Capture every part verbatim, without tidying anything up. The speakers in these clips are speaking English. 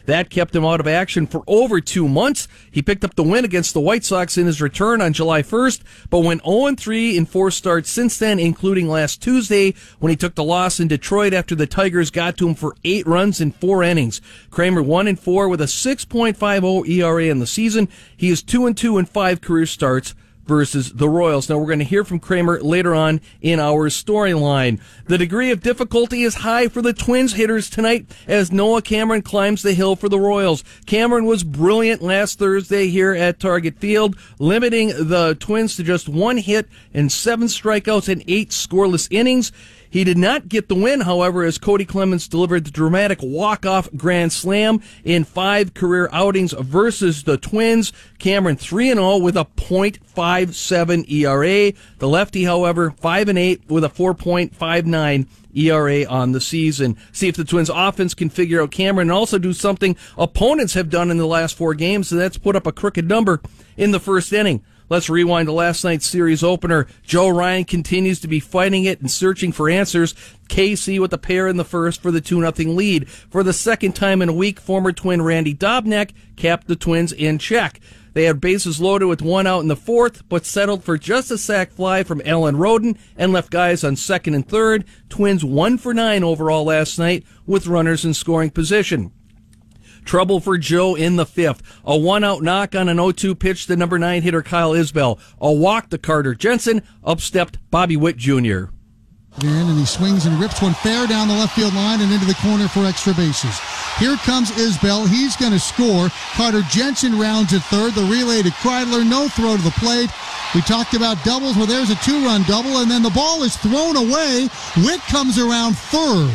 That kept him out of action for over two months. He picked up the win against the White Sox in his return on July first, but went oh and three in four starts since then, including last Tuesday when he took the loss in Detroit after the Tigers got to him for eight runs in four innings. Kramer one and four with a six point five oh E R A in the season. He is two and two in five career starts versus the Royals. Now, we're going to hear from Kramer later on in our storyline. The degree of difficulty is high for the Twins hitters tonight as Noah Cameron climbs the hill for the Royals. Cameron was brilliant last Thursday here at Target Field, limiting the Twins to just one hit and seven strikeouts and eight scoreless innings. He did not get the win, however, as Cody Clemens delivered the dramatic walk-off grand slam in five career outings versus the Twins. Cameron three and oh with a point five seven E R A. The lefty, however, five and eight with a four point five nine E R A on the season. See if the Twins offense can figure out Cameron and also do something opponents have done in the last four games, and that's put up a crooked number in the first inning. Let's rewind to last night's series opener. Joe Ryan continues to be fighting it and searching for answers. K C with the pair in the first for the two nothing lead. For the second time in a week, former Twin Randy Dobnak capped the Twins in check. They had bases loaded with one out in the fourth, but settled for just a sac fly from Alan Roden and left guys on second and third. Twins one for nine overall last night with runners in scoring position. Trouble for Joe in the fifth. A one-out knock on an oh two pitch to number nine hitter Kyle Isbell. A walk to Carter Jensen. Up-stepped Bobby Witt Junior And he swings and rips one fair down the left field line and into the corner for extra bases. Here comes Isbell. He's going to score. Carter Jensen rounds at third. The relay to Kreidler. No throw to the plate. We talked about doubles. Well, there's a two-run double, and then the ball is thrown away. Witt comes around third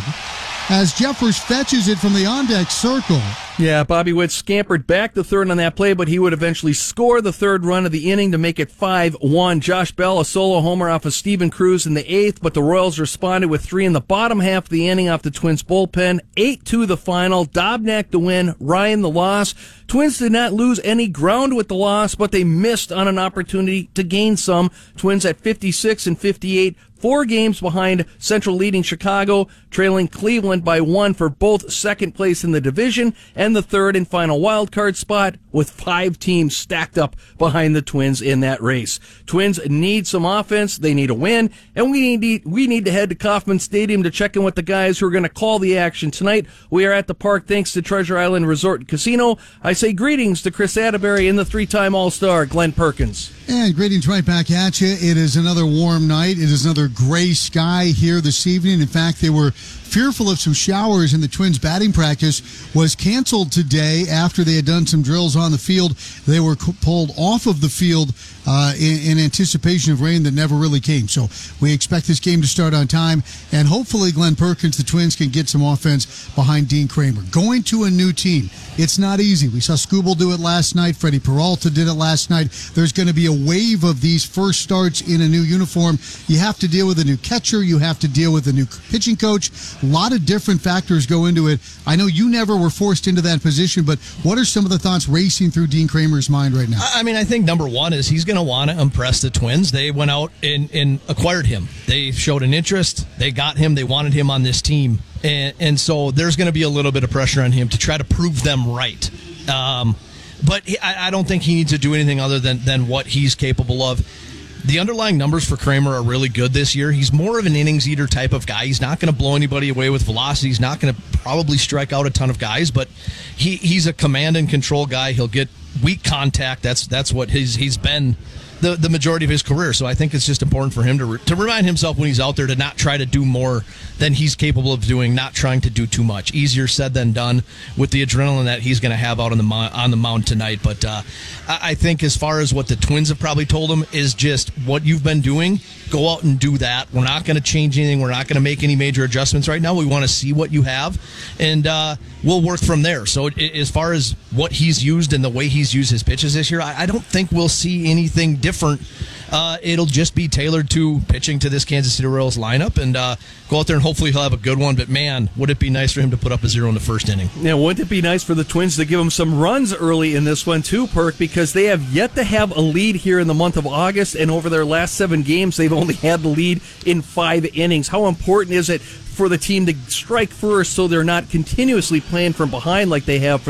as Jeffers fetches it from the on-deck circle. Yeah, Bobby Witt scampered back to third on that play, but he would eventually score the third run of the inning to make it five one. Josh Bell, a solo homer off of Steven Cruz in the eighth, but the Royals responded with three in the bottom half of the inning off the Twins bullpen. eight two the final. Dobnak the win, Ryan the loss. Twins did not lose any ground with the loss, but they missed on an opportunity to gain some. Twins at fifty-six and fifty-eight. Four games behind Central leading Chicago, trailing Cleveland by one for both second place in the division and the third and final wild card spot, with five teams stacked up behind the Twins in that race. Twins need some offense. They need a win, and we need we need to head to Kauffman Stadium to check in with the guys who are going to call the action tonight. We are at the park thanks to Treasure Island Resort and Casino. I say greetings to Chris Atterbury and the three-time All-Star Glenn Perkins. And greetings right back at you. It is another warm night. It is another gray sky here this evening. In fact, they were fearful of some showers, and the Twins batting practice was canceled today after they had done some drills on the field. They were pulled off of the field uh, in, in anticipation of rain that never really came. So we expect this game to start on time, and hopefully Glenn Perkins, the Twins, can get some offense behind Dean Kramer. Going to a new team, it's not easy. We saw Skubal do it last night. Freddie Peralta did it last night. There's going to be a wave of these first starts in a new uniform. You have to deal with a new catcher. You have to deal with a new pitching coach. A lot of different factors go into it. I know you never were forced into that position, but what are some of the thoughts racing through Dean Kramer's mind right now? I mean, I think number one is he's going to want to impress the Twins. They went out and, and acquired him. They showed an interest. They got him. They wanted him on this team. And, and so there's going to be a little bit of pressure on him to try to prove them right. Um, but he, I, I don't think he needs to do anything other than, than what he's capable of. The underlying numbers for Kramer are really good this year. He's more of an innings eater type of guy. He's not going to blow anybody away with velocity. He's not going to probably strike out a ton of guys, but he, he's a command and control guy. He'll get weak contact. That's that's what he's he's been the, the majority of his career. So I think it's just important for him to re, to remind himself when he's out there to not try to do more than he's capable of doing, not trying to do too much. Easier said than done with the adrenaline that he's going to have out on the on the mound tonight. But uh, I think as far as what the Twins have probably told him is just what you've been doing, go out and do that. We're not going to change anything. We're not going to make any major adjustments right now. We want to see what you have, and uh, we'll work from there. So it, as far as what he's used and the way he's used his pitches this year, I, I don't think we'll see anything different. Uh, it'll just be tailored to pitching to this Kansas City Royals lineup, and uh, go out there and hopefully he'll have a good one. But man, would it be nice for him to put up a zero in the first inning? Now, wouldn't it be nice for the Twins to give him some runs early in this one too, Perk, because they have yet to have a lead here in the month of August, and over their last seven games, they've only had the lead in five innings. How important is it for the team to strike first so they're not continuously playing from behind like they have for